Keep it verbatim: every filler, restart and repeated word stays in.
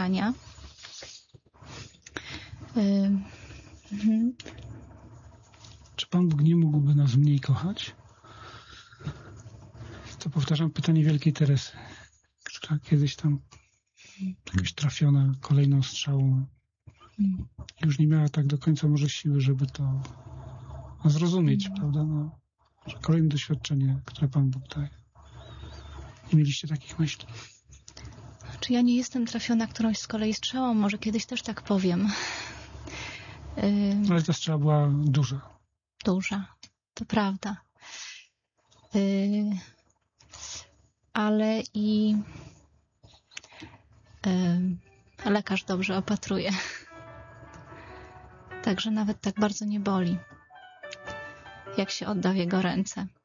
spotkania. Mhm. Czy Pan Bóg nie mógłby nas mniej kochać? To powtarzam pytanie Wielkiej Teresy, która kiedyś tam jakaś trafiona kolejną strzałą już nie miała tak do końca może siły, żeby to zrozumieć, mm. prawda? No, że kolejne doświadczenie, które Pan Bóg daje. Nie mieliście takich myśli? Czy ja nie jestem trafiona którąś z kolei strzałą? Może kiedyś też tak powiem. Ale ta strzała była duża. Duża, to prawda. Yy, ale i yy, lekarz dobrze opatruje. Także nawet tak bardzo nie boli, jak się odda w jego ręce.